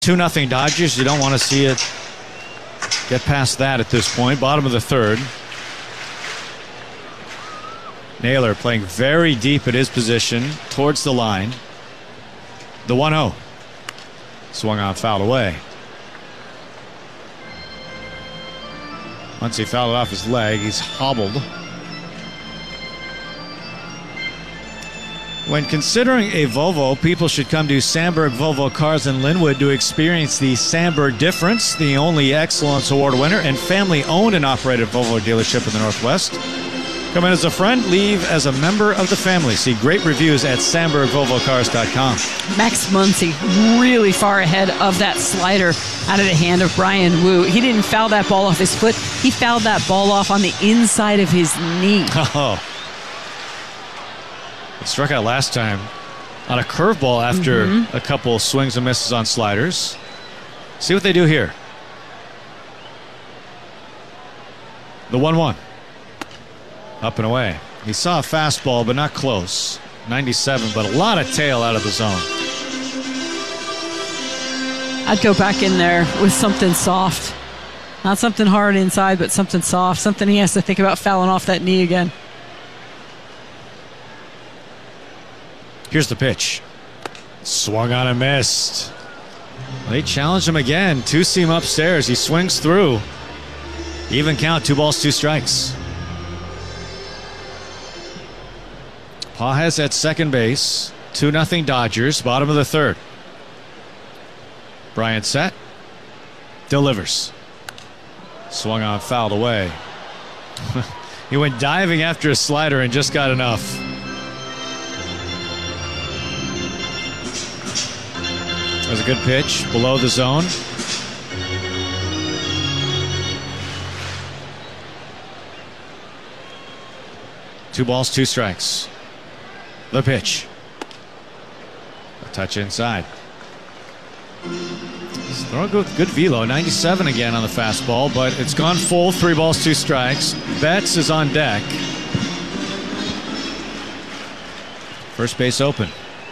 2-0 Dodgers. You don't want to see it get past that at this point. Bottom of the third. Naylor playing very deep at his position towards the line. The 1-0. Swung on, fouled away. Once he fouled it off his leg, he's hobbled. When considering a Volvo, people should come to Sandberg Volvo Cars in Linwood to experience the Sandberg difference, the only Excellence Award winner and family-owned and operated Volvo dealership in the Northwest. Come in as a friend, leave as a member of the family. See great reviews at SandbergVolvoCars.com. Max Muncy really far ahead of that slider out of the hand of Bryan Woo. He didn't foul that ball off his foot. He fouled that ball off on the inside of his knee. Oh. It struck out last time on a curveball after a couple swings and misses on sliders. See what they do here. The 1-1. Up and away. He saw a fastball, but not close. 97, but a lot of tail out of the zone. I'd go back in there with something soft. Not something hard inside, but something soft. Something he has to think about fouling off that knee again. Here's the pitch. Swung on and missed. They challenge him again. Two-seam upstairs. He swings through. Even count, 2 balls, 2 strikes. Pages at second base. 2-0 Dodgers. Bottom of the third. Bryant set. Delivers. Swung on, fouled away. He went diving after a slider and just got enough. That was a good pitch. Below the zone. Two balls, 2 strikes. The pitch. A touch inside. He's throwing good velo. 97 again on the fastball, but it's gone full. 3 balls, 2 strikes. Betts is on deck. First base open.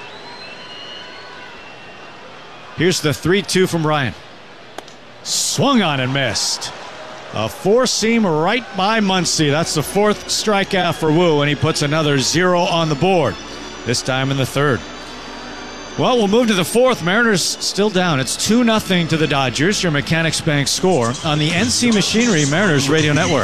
Here's the 3-2 from Ryan. Swung on and missed. A 4-seam right by Muncy. That's the 4th strikeout for Woo, and he puts another 0 on the board. This time in the 3rd. Well, we'll move to the 4th. Mariners still down. It's 2-0 to the Dodgers. Your Mechanics Bank score on the NC Machinery Mariners Radio Network.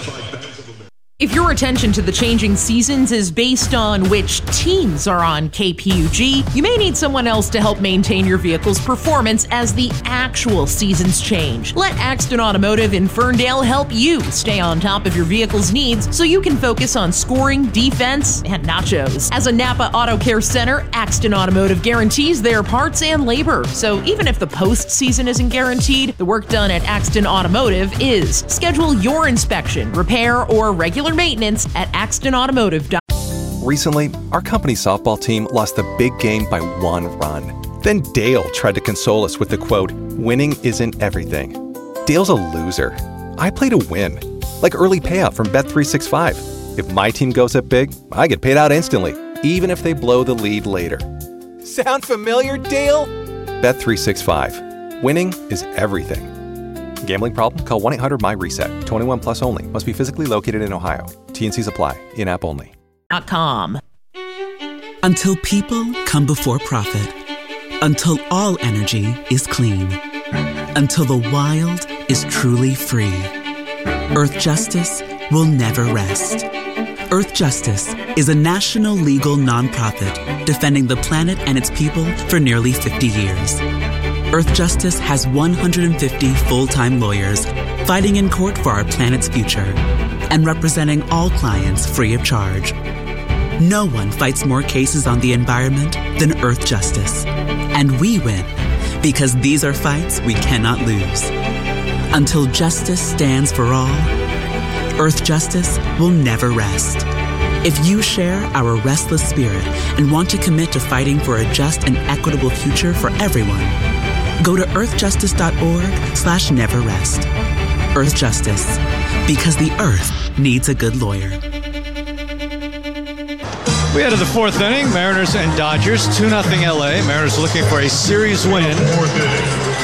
If your attention to the changing seasons is based on which teams are on KPUG, you may need someone else to help maintain your vehicle's performance as the actual seasons change. Let Axton Automotive in Ferndale help you stay on top of your vehicle's needs so you can focus on scoring, defense, and nachos. As a Napa Auto Care Center, Axton Automotive guarantees their parts and labor. So even if the postseason isn't guaranteed, the work done at Axton Automotive is. Schedule your inspection, repair, or regular maintenance at AxtonAutomotive.com. Recently, our company softball team lost the big game by 1 run. Then Dale tried to console us with the quote, "Winning isn't everything." Dale's a loser. I play to win, like early payout from Bet365. If my team goes up big, I get paid out instantly, even if they blow the lead later. Sound familiar, Dale? Bet365. Winning is everything. Gambling problem? Call 1-800-MY-RESET. 21 plus only. Must be physically located in Ohio. T&Cs apply. In-app only. .com. Until people come before profit. Until all energy is clean. Until the wild is truly free. Earth Justice will never rest. Earth Justice is a national legal nonprofit defending the planet and its people for nearly 50 years. Earth Justice has 150 full-time lawyers fighting in court for our planet's future and representing all clients free of charge. No one fights more cases on the environment than Earth Justice. And we win because these are fights we cannot lose. Until justice stands for all, Earth Justice will never rest. If you share our restless spirit and want to commit to fighting for a just and equitable future for everyone, go to earthjustice.org/neverrest. Earth Justice, because the Earth needs a good lawyer. We head to the 4th inning. Mariners and Dodgers, 2-0 LA. Mariners looking for a series win.